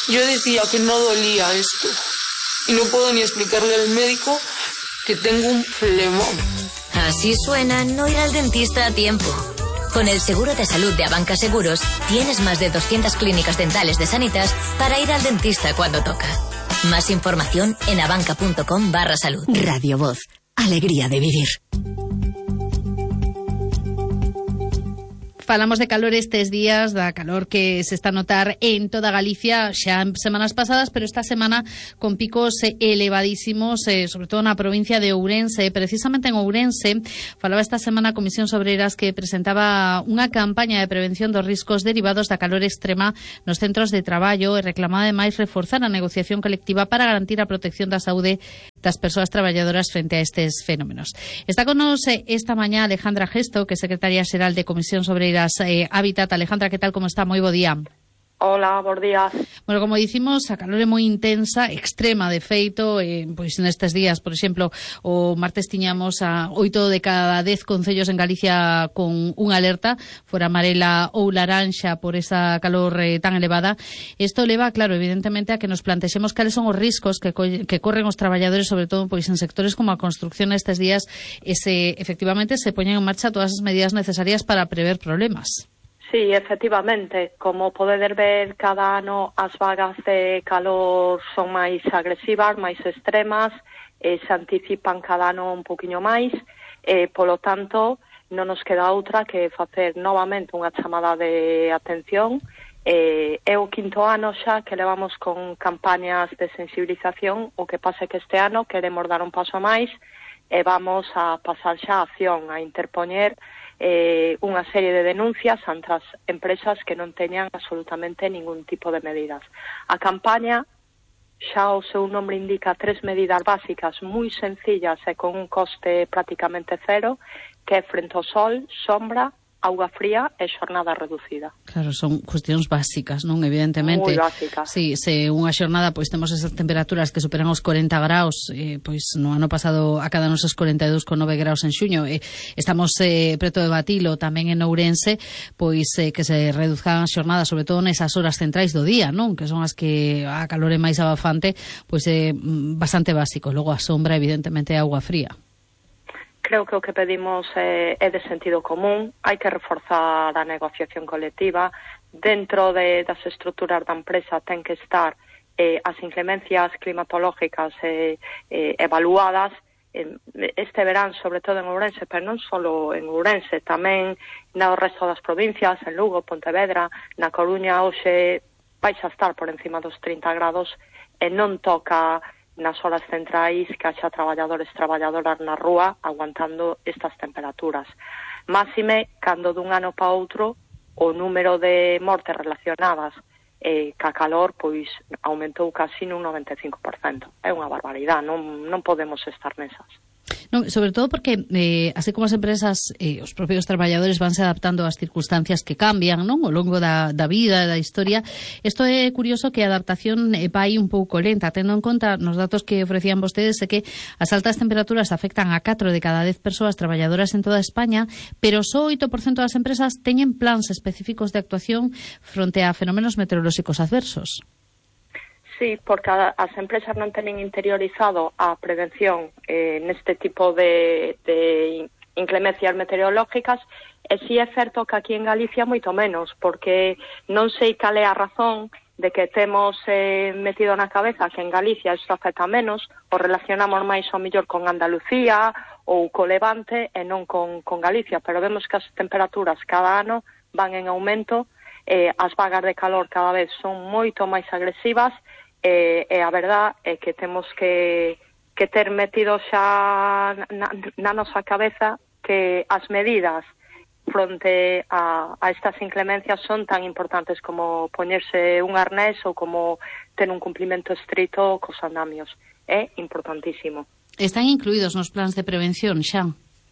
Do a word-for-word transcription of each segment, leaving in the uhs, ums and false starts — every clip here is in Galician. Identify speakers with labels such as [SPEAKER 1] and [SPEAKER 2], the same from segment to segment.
[SPEAKER 1] Yo decía que no dolía esto y no puedo ni explicarle al médico que tengo un flemón.
[SPEAKER 2] Así suena no ir al dentista a tiempo. Con el seguro de salud de Abanca Seguros tienes más de doscientas clínicas dentales de Sanitas para ir al dentista cuando toca. Más información en abanca.com barra salud.
[SPEAKER 3] Radio Voz. Alegría de vivir.
[SPEAKER 4] Falamos de calor estes días, da calor que se está a notar en toda Galicia xa en semanas pasadas, pero esta semana con picos elevadísimos, eh, sobre todo na provincia de Ourense. Precisamente en Ourense falaba esta semana a Comisión Obreiras que presentaba unha campaña de prevención dos riscos derivados da calor extrema nos centros de traballo e reclamaba ademais reforzar a negociación colectiva para garantir a protección da saúde das persoas traballadoras frente a estes fenómenos. Está con nos eh, esta mañá Alejandra Gesto, que é secretaria xeral de Comisión Obreiras Eh, Hábitat. Alejandra, ¿qué tal? ¿Cómo está? Moi bo día.
[SPEAKER 5] Hola, bos días.
[SPEAKER 4] Bueno, como dicimos, a calor é moi intensa, extrema de feito, eh, pois nestes días, por exemplo, o martes tiñamos a oito de cada dez concellos en Galicia con unha alerta, fora amarela ou laranxa por esa calor eh, tan elevada. Isto leva, claro, evidentemente a que nos plantexemos cales son os riscos que, co que corren os traballadores, sobre todo pois en sectores como a construcción estes días, e se efectivamente se poñen en marcha todas as medidas necesarias para prever problemas.
[SPEAKER 5] Sí, efectivamente, como podedes ver, cada ano as vagas de calor son máis agresivas, máis extremas, eh, se anticipan cada ano un poquinho máis, eh, polo tanto, non nos queda outra que facer novamente unha chamada de atención. Eh, é o quinto ano xa que levamos con campañas de sensibilización, o que pasa é que este ano queremos dar un paso a máis e vamos a pasar xa a acción, a interpoñer Eh, unha serie de denuncias ante as empresas que non teñan absolutamente ningún tipo de medidas. A campaña, xa o seu nombre indica, tres medidas básicas moi sencillas e con un coste prácticamente cero, que é frente ao sol, sombra, auga fría e xornada reducida.
[SPEAKER 4] Claro, son cuestións básicas, non? Evidentemente.
[SPEAKER 5] Moi básicas.
[SPEAKER 4] Sí, se unha xornada pois temos esas temperaturas que superan os corenta graus, eh, pois no ano pasado acadan os corenta e dous con nove graus en xuño, eh, estamos eh, preto de batilo tamén en Ourense, pois eh, que se reduzcan as xornadas, sobre todo nesas horas centrais do día, non? Que son as que a calor é máis abafante, pois é eh, bastante básico. Logo a sombra, evidentemente, é auga fría.
[SPEAKER 5] Creo que o que pedimos é, é de sentido común. Hai que reforzar a negociación colectiva. Dentro de, das estruturas da empresa ten que estar eh, as inclemencias climatológicas eh, eh, evaluadas. Este verán, sobre todo en Ourense, pero non só en Ourense, tamén no resto das provincias, en Lugo, Pontevedra, na Coruña, hoxe vais a estar por encima dos trinta grados e non toca nas horas centrais que haxa traballadores e traballadoras na rúa aguantando estas temperaturas. Máxime, cando dun ano para outro o número de mortes relacionadas eh, ca calor pois aumentou casi nun noventa e cinco por cento. É unha barbaridade, non, non podemos estar nesas.
[SPEAKER 4] Non, sobre todo porque, eh, así como as empresas, eh, os propios traballadores vanse adaptando ás circunstancias que cambian, non? Ao longo da, da vida, da historia. Isto é curioso que a adaptación eh, vai un pouco lenta, tendo en conta nos datos que ofrecían vostedes é que as altas temperaturas afectan a catro de cada dez persoas traballadoras en toda España, pero só oito por cento das empresas teñen plans específicos de actuación fronte a fenómenos meteorolóxicos adversos.
[SPEAKER 5] Sí, porque as empresas non teñen interiorizado a prevención eh, neste tipo de, de inclemencias meteorológicas, e si é certo que aquí en Galicia moito menos, porque non sei cal é a razón de que temos eh, metido na cabeza que en Galicia isto afecta menos, o relacionamos máis ao mellor con Andalucía ou co Levante e non con, con Galicia, pero vemos que as temperaturas cada ano van en aumento, eh, as vagas de calor cada vez son moito máis agresivas, e, e a verdad é que temos que, que ter metido xa na, na nosa cabeza que as medidas fronte a, a estas inclemencias son tan importantes como poñerse un arnés ou como ter un cumplimento estrito cos andamios. É importantísimo.
[SPEAKER 4] Están incluídos nos plans de prevención xa?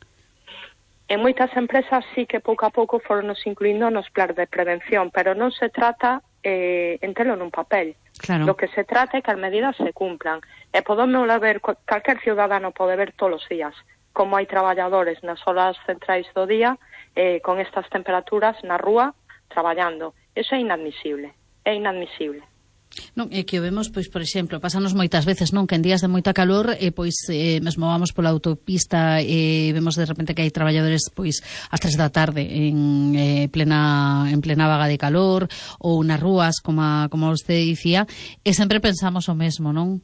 [SPEAKER 5] En moitas empresas sí que pouco a pouco foron nos incluindo nos plans de prevención, pero non se trata eh, en telo nun papel.
[SPEAKER 4] Claro.
[SPEAKER 5] Lo que se trata é que as medidas se cumplan. E podemos ver, calquer ciudadano pode ver todos os días como hai traballadores nas horas centrais do día eh, con estas temperaturas na rúa traballando. Eso é inadmisible. É inadmisible.
[SPEAKER 4] Non, é que o vemos, pois, por exemplo, pasanos moitas veces, non, que en días de moita calor, eh, pois, eh, mesmo vamos pola autopista e eh, vemos de repente que hai traballadores, pois, ás tres da tarde en eh, plena en plena vaga de calor ou nas rúas, como, a, como usted dicía, e sempre pensamos o mesmo, non?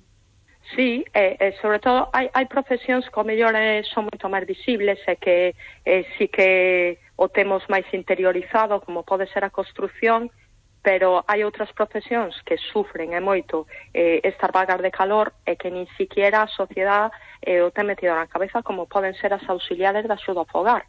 [SPEAKER 5] Sí, e, e sobre todo hai, hai profesións que ao mellor eh, son moito máis visibles e que eh, sí que o temos máis interiorizado, como pode ser a construción, pero hai outras profesións que sufren e moito eh, estas vagas de calor e que nin siquiera a sociedade eh, o ten metido na cabeza, como poden ser as auxiliares da axuda ao fogar,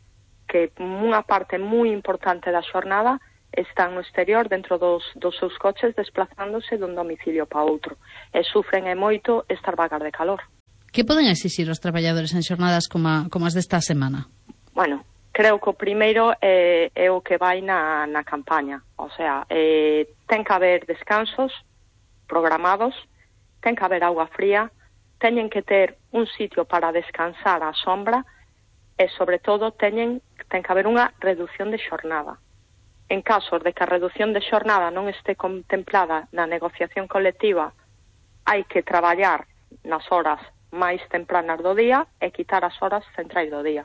[SPEAKER 5] que unha parte moi importante da xornada están no exterior dentro dos, dos seus coches desplazándose dun domicilio para outro e sufren e moito estas vagas de calor.
[SPEAKER 4] Que poden exixir os traballadores en xornadas como, a, como as desta semana?
[SPEAKER 5] Bueno, creo que o primeiro é, é o que vai na, na campaña. O sea, eh, ten que haber descansos programados, ten que haber auga fría, teñen que ter un sitio para descansar á sombra e, sobre todo, teñen, ten que haber unha reducción de xornada. En casos de que a reducción de xornada non este contemplada na negociación colectiva, hai que traballar nas horas máis tempranas do día e quitar as horas centrais do día.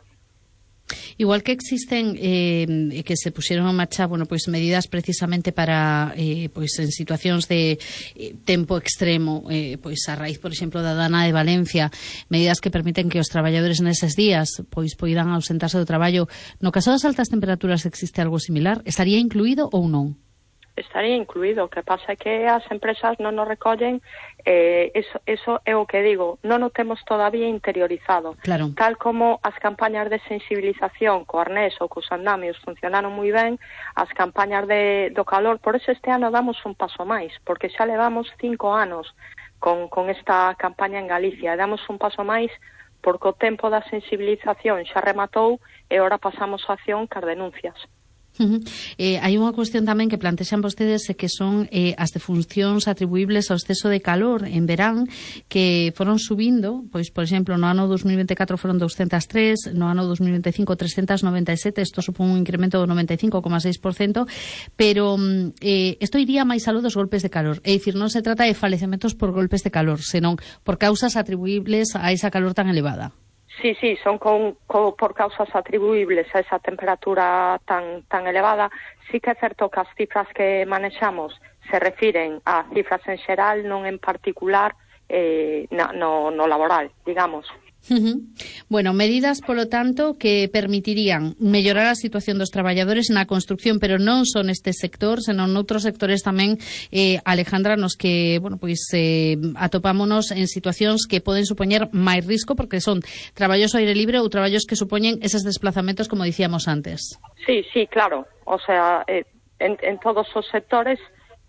[SPEAKER 4] Igual que existen eh, que se puxeron en marcha, bueno, pois medidas precisamente para eh, pois en situacións de eh, tempo extremo, eh, pois a raíz, por exemplo, da dana de Valencia, medidas que permiten que os traballadores neses días pois poidan ausentarse do traballo. No caso das altas temperaturas existe algo similar? Estaría incluído ou non?
[SPEAKER 5] Estaría incluído, o que pasa é que as empresas non nos recollen, eh, eso, eso é o que digo, non o temos todavía interiorizado.
[SPEAKER 4] Claro.
[SPEAKER 5] Tal como as campañas de sensibilización co arnés ou cos andamios funcionaron moi ben, as campañas de, do calor, por eso este ano damos un paso máis, porque xa levamos cinco anos con, con esta campaña en Galicia, damos un paso máis porque o tempo da sensibilización xa rematou e ora pasamos a acción cas denuncias.
[SPEAKER 4] Uh-huh. Eh, hai unha cuestión tamén que plantexan vostedes que son eh, as defuncións atribuibles ao exceso de calor en verán, que foron subindo, pois, por exemplo, no ano dos mil veinticuatro foron doscientos tres, no ano dos mil veinticinco trescientos noventa e sete, isto supón un incremento do noventa e cinco coma seis por cento, pero eh, isto iría máis aló dos golpes de calor, é dicir, non se trata de falecementos por golpes de calor, senón por causas atribuibles a esa calor tan elevada.
[SPEAKER 5] Sí, sí, son con, con, por causas atribuibles a esa temperatura tan, tan elevada. Sí que é certo que as cifras que manexamos se refiren a cifras en xeral, non en particular eh, na, no, no laboral, digamos.
[SPEAKER 4] Uh-huh. Bueno, medidas, polo tanto, que permitirían mellorar a situación dos traballadores na construcción, pero non son este sector, senón noutros sectores tamén, eh, Alejandra, nos que, bueno, pois eh, atopámonos en situacións que poden supoñer máis risco, porque son traballos ao aire libre ou traballos que supoñen eses desplazamentos, como dicíamos antes.
[SPEAKER 5] Sí, sí, claro. O sea, eh, en, en todos os sectores,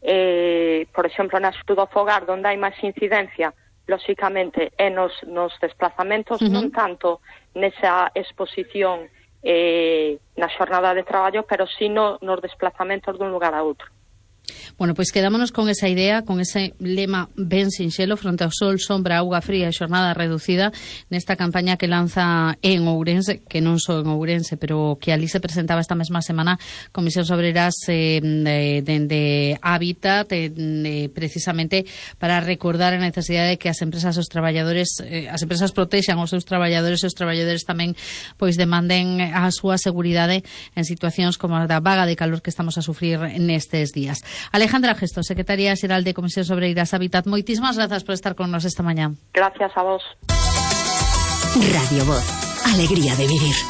[SPEAKER 5] eh, por exemplo, na axuda ao fogar, onde hai máis incidencia, lóxicamente, é nos, nos desplazamentos, uh-huh. non tanto nesa exposición eh, na xornada de traballo, pero sí no, nos desplazamentos dun lugar a outro.
[SPEAKER 4] Bueno, pois quedámonos con esa idea, con ese lema ben sinxelo, fronte ao sol, sombra, auga fría e xornada reducida, nesta campaña que lanza en Ourense, que non só en Ourense, pero que ali se presentaba esta mesma semana Comisións Obreras eh, de, de, de Hábitat, de, de, precisamente para recordar a necesidade de que as empresas os traballadores, eh, as empresas protexan os seus traballadores e os traballadores tamén pois demanden a súa seguridade en situacións como a da vaga de calor que estamos a sufrir nestes días. Alejandra Gesto, Secretaria Xeral de Comisións Obreiras Hábitat, moitísimas grazas por estar con nos esta mañá.
[SPEAKER 5] Gracias a vos.
[SPEAKER 3] Radio Voz, alegría de vivir.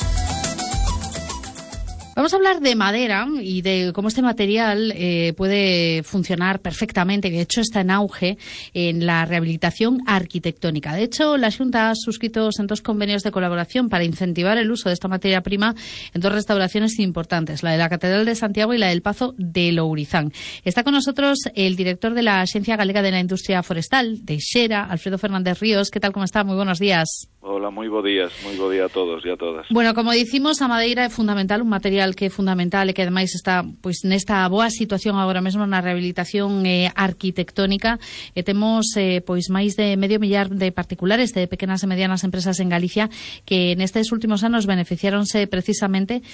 [SPEAKER 4] Vamos a hablar de madera y de cómo este material eh, puede funcionar perfectamente, de hecho está en auge en la rehabilitación arquitectónica. De hecho, la Xunta ha suscrito dos convenios de colaboración para incentivar el uso de esta materia prima en dos restauraciones importantes, la de la Catedral de Santiago y la del Pazo de Lourizán. Está con nosotros el director de la Axencia Galega de la Industria Forestal, de Xera, Alfredo Fernández Ríos. ¿Qué tal, cómo está? Muy buenos días.
[SPEAKER 6] Hola, moi bo días, moi bo día a todos e a todas.
[SPEAKER 4] Bueno, como dicimos, a madeira é fundamental, un material que é fundamental e que ademais está pois nesta boa situación agora mesmo na rehabilitación eh, arquitectónica e temos eh, pois máis de medio millar de particulares de pequenas e medianas empresas en Galicia que nestes últimos anos beneficiáronse precisamente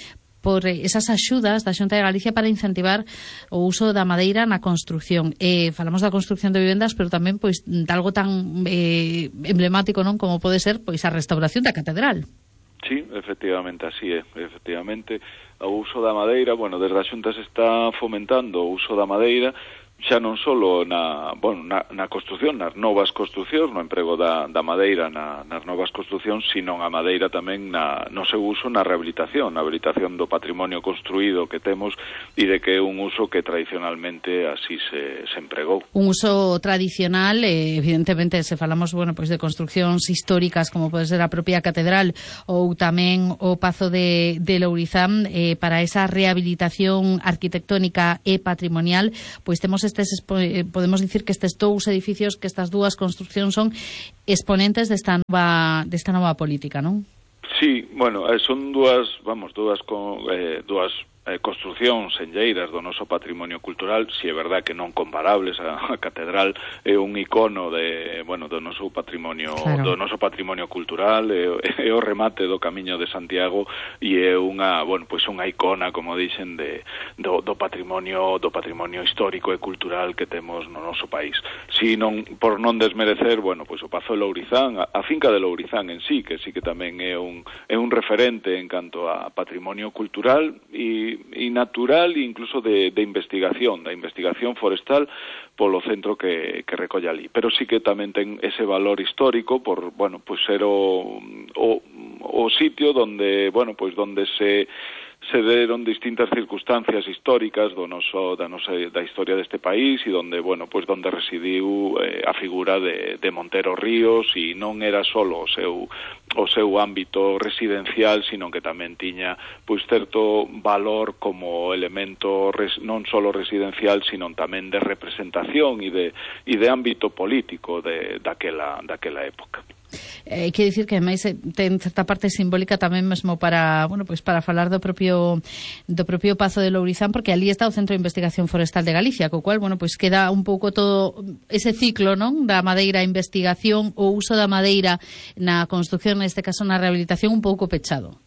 [SPEAKER 4] por esas axudas da Xunta de Galicia para incentivar o uso da madeira na construción. Eh, falamos da construción de vivendas, pero tamén pois de algo tan eh, emblemático, non, como pode ser pois a restauración da catedral.
[SPEAKER 6] Sí, efectivamente, así é, efectivamente, o uso da madeira, bueno, desde a Xunta se está fomentando o uso da madeira, xa non só na, bueno, na, na construción, nas novas construcións, no emprego da, da madeira na, nas novas construcións, sino a madeira tamén na, no seu uso na rehabilitación, na rehabilitación do patrimonio construído que temos e de que é un uso que tradicionalmente así se, se empregou. Un
[SPEAKER 4] uso tradicional, eh, evidentemente, se falamos, bueno, pois de construcións históricas como pode ser a propia catedral ou tamén o Pazo de, de Lourizán, eh, para esa rehabilitación arquitectónica e patrimonial, pois temos estes, podemos dicir que estes dous edificios, que estas dúas construcións son exponentes desta nova desta nova política, non?
[SPEAKER 6] Sí, bueno, son dúas, vamos, dúas con, eh, dúas eh, construcións enlleiras do noso patrimonio cultural, si é verdad que non comparables, a, a catedral é un icono de, bueno, do noso patrimonio, claro, do noso patrimonio cultural, é, é o remate do Camiño de Santiago e é unha, bueno, pois unha icona, como dixen, de do, do patrimonio do patrimonio histórico e cultural que temos no noso país. Si non, por non desmerecer, bueno, pois o Pazo de Lourizán, a, a finca de Lourizán en sí, que sí que tamén é un é un referente en canto a patrimonio cultural e e natural e incluso de, de investigación, da investigación forestal polo centro que, que recolle ali. Pero sí que tamén ten ese valor histórico por, bueno, pues ser o, o, o sitio donde, bueno, pues donde se se deron distintas circunstancias históricas do noso, da nosa da historia deste país e donde, bueno, pues donde residiu eh, a figura de, de Montero Ríos e non era solo o seu o seu ámbito residencial, sino que tamén tiña pois certo valor como elemento res, non solo residencial, sino tamén de representación e de e de ámbito político de daquela daquela época.
[SPEAKER 4] Eh, quer dicir que máis ten certa parte simbólica tamén mesmo para, bueno, pois para falar do propio do propio Pazo de Lourizán, porque ali está o Centro de Investigación Forestal de Galicia, co cual, bueno, pois queda un pouco todo ese ciclo, non, da madeira, investigación, o uso da madeira na construción, neste caso na rehabilitación, un pouco pechado.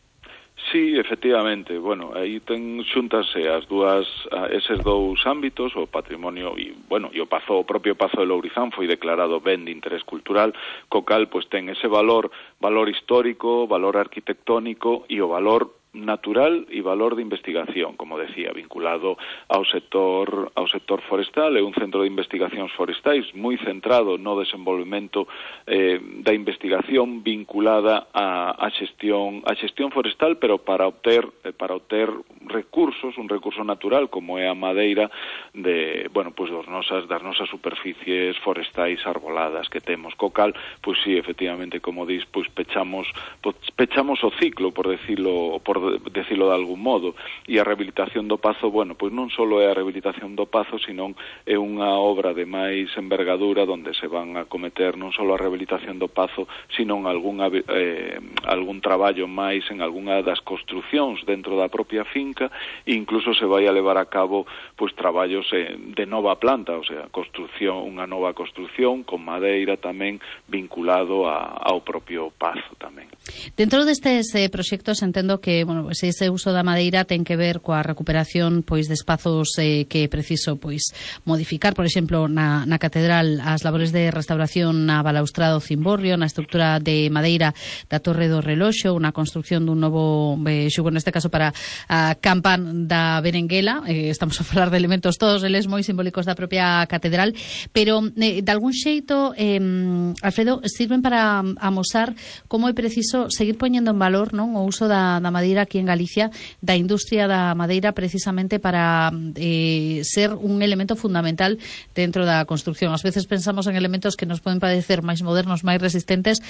[SPEAKER 6] Sí, efectivamente, bueno, aí ten xúntase as dúas, eses dous ámbitos, o patrimonio e, bueno, e o Pazo, o propio Pazo de Lourizán foi declarado ben de interés cultural, co cal, pois, ten ese valor, valor histórico, valor arquitectónico e o valor natural e valor de investigación, como decía, vinculado ao sector ao sector forestal. É un centro de investigacións forestais moi centrado no desenvolvemento eh, da investigación vinculada a, a xestión a xestión forestal, pero para obter eh, para obter recursos, un recurso natural como é a madeira de, bueno, pues dos nosas das nosas superficies forestais arboladas que temos, co cal, pois si, efectivamente, como dis, pois pechamos pois, pechamos o ciclo, por decirlo por decirlo de algún modo, e a rehabilitación do Pazo, bueno, pois non só é a rehabilitación do Pazo, sino é unha obra de máis envergadura onde se van a cometer non só a rehabilitación do Pazo, sino algún, eh, algún traballo máis en algunha das construcións dentro da propia finca, e incluso se vai a levar a cabo pois traballos eh, de nova planta, o sea, construción, unha nova construción con madeira tamén vinculado a, ao propio Pazo tamén.
[SPEAKER 4] Dentro destes eh, proxectos entendo que, bueno, pues ese uso da madeira ten que ver coa recuperación pois de espazos eh, que é preciso pois modificar, por exemplo, na, na catedral, as labores de restauración na balaustrado cimborrio, na estructura de madeira da Torre do Reloxo, unha construción dun novo eh, xugo, neste caso para a campan da Berenguela. Eh, estamos a falar de elementos todos eles moi simbólicos da propia catedral, pero eh, de algún xeito, eh, Alfredo, sirven para amosar como é preciso seguir poñendo en valor, non, o uso da, da madeira aquí en Galicia, da industria da madeira, precisamente para eh, ser un elemento fundamental dentro da construción. Ás veces pensamos en elementos que nos poden parecer máis modernos, máis resistentes,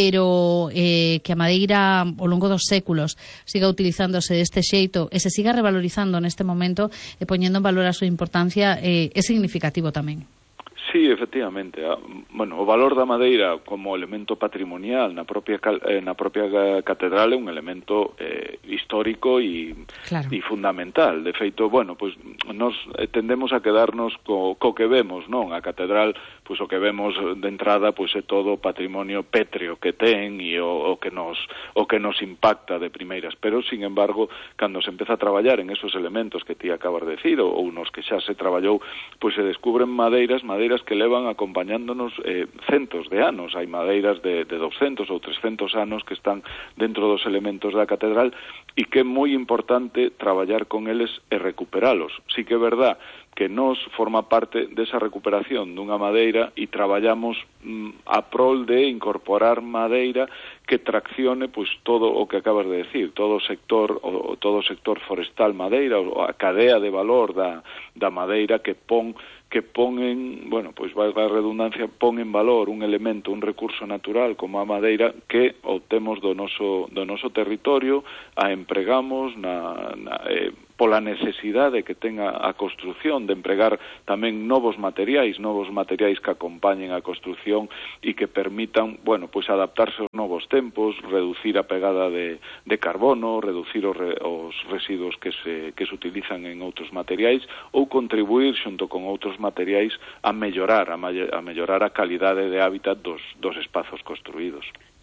[SPEAKER 4] pero eh, que a madeira ao longo dos séculos siga utilizándose deste xeito e se siga revalorizando neste momento e poñendo en valor a súa importancia, eh, é significativo tamén.
[SPEAKER 6] Sí, efectivamente. Bueno, o valor da madeira como elemento patrimonial na propia eh, na propia catedral é un elemento eh, histórico e claro. e fundamental. De feito, bueno, pois nos tendemos a quedarnos co, co que vemos, non? A catedral, pois o que vemos de entrada, pois é todo o patrimonio pétreo que ten e o, o que nos o que nos impacta de primeiras, pero sin embargo, cando se empeza a traballar en esos elementos que ti acabas de decir ou, ou nos que xa se traballou, pois se descubren madeiras, madeiras que levan acompañándonos eh, centos de anos. Hai madeiras de, de doscientos ou trescientos anos que están dentro dos elementos da catedral e que é moi importante traballar con eles e recuperalos. Sí que é verdad que nos forma parte desa recuperación dunha madeira e traballamos mm, a prol de incorporar madeira que traccione pois todo o que acabas de decir, todo o sector o todo o sector forestal madeira, ou a cadea de valor da, da madeira que pon que pon en, bueno, pois valga a redundancia, pon en valor un elemento, un recurso natural como a madeira que obtemos do noso do noso territorio, a empregamos na, na eh, pola necesidade que tenga a construción de empregar tamén novos materiais, novos materiais que acompañen a construción e que permitan, bueno, pois adaptarse aos novos tempos, reducir a pegada de, de carbono, reducir os, re, os residuos que se, que se utilizan en outros materiais ou contribuir xunto con outros materiais a mellorar, a, a mellorar a calidade de hábitat dos, dos espazos construídos.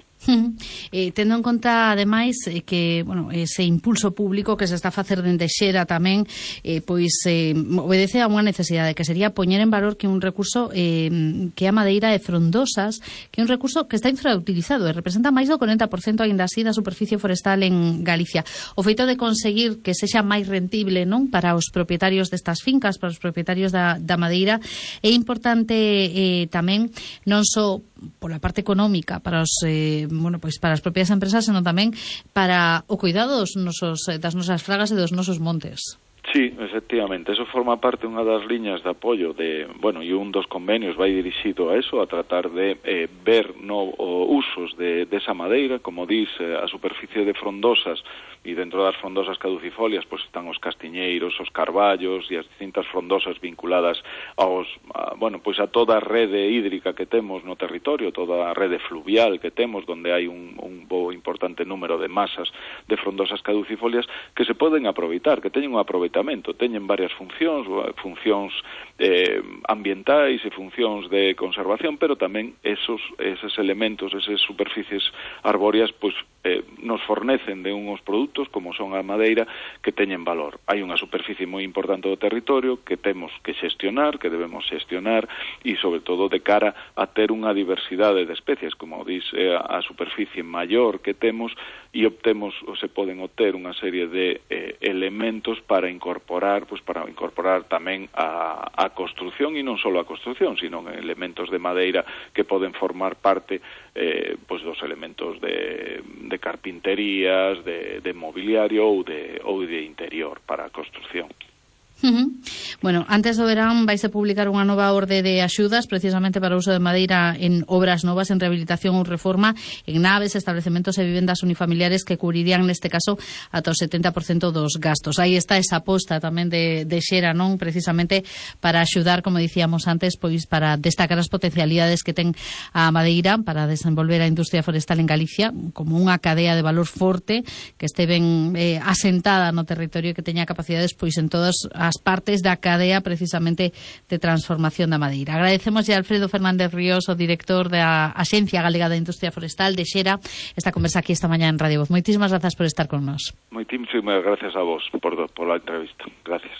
[SPEAKER 4] Eh, tendo en conta, ademais, eh, que, bueno, ese impulso público que se está a facer dende Xera tamén, eh, pois eh, obedece a unha necesidade que sería poñer en valor que un recurso eh, que a madeira de frondosas, que é un recurso que está infrautilizado e representa máis do corenta por cento aínda así da superficie forestal en Galicia. O feito de conseguir que sexa máis rentible, non, para os propietarios destas fincas, para os propietarios da, da madeira, é importante eh, tamén non só pola parte económica para os eh, bueno, pois para as propias empresas, senón tamén para o cuidado dos nosos, das nosas fragas e dos nosos montes.
[SPEAKER 6] Sí, efectivamente, eso forma parte unha das liñas de apoio de, bueno, e un dos convenios vai dirixido a eso, a tratar de eh, ver no o usos de desa de madeira, como dis, eh, a superficie de frondosas, e dentro das frondosas caducifolias pois están os castiñeiros, os carballos e as distintas frondosas vinculadas aos, a, bueno, pois a toda a rede hídrica que temos no territorio, toda a rede fluvial que temos, donde hai un, un bo importante número de masas de frondosas caducifolias que se poden aproveitar, que teñen un aproveitamento, teñen varias funcións, funcións eh, ambientais e funcións de conservación, pero tamén esos, esos elementos, esas superficies arbóreas, pois eh, nos fornecen de uns produtos como son a madeira que teñen valor. Hai unha superficie moi importante do territorio que temos que xestionar, que debemos xestionar e sobre todo de cara a ter unha diversidade de especies, como dis, eh, a superficie maior que temos e obtemos ou se poden obter unha serie de eh, elementos para incorporar, pois para incorporar tamén a, a construción e non só a construción, sino elementos de madeira que poden formar parte eh, pois dos elementos de, de carpinterías, de, de mobiliario ou de, ou de interior para a construción.
[SPEAKER 4] Uh-huh. Bueno, antes do verán vais a publicar unha nova orde de axudas precisamente para o uso de madeira en obras novas, en rehabilitación ou reforma, en naves, establecementos e vivendas unifamiliares que cubrirían neste caso ata o setenta por cento dos gastos. Aí está esa aposta tamén de, de Xera, non, precisamente para axudar, como dicíamos antes, pois para destacar as potencialidades que ten a madeira para desenvolver a industria forestal en Galicia como unha cadea de valor forte que este ben eh, asentada no territorio e que teña capacidades pois en todas as partes da cadea precisamente de transformación da madeira. Agradecemos a Alfredo Fernández Ríos, o director da Axencia Galega da Industria Forestal de Xera, esta conversa aquí esta mañá en Radio Voz. Moitísimas grazas por estar con nós.
[SPEAKER 6] Moitísimas gracias a vos por, por la entrevista. Gracias.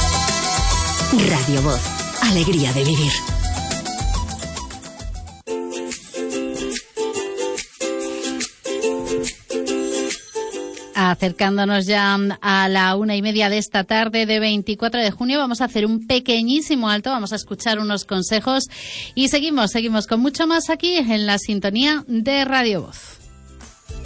[SPEAKER 3] Radio Voz, alegría de vivir.
[SPEAKER 4] Acercándonos ya a la una y media de esta tarde de veinticuatro de junio, vamos a hacer un pequeñísimo alto, vamos a escuchar unos consejos y seguimos, seguimos con mucho más aquí en la sintonía de Radio Voz.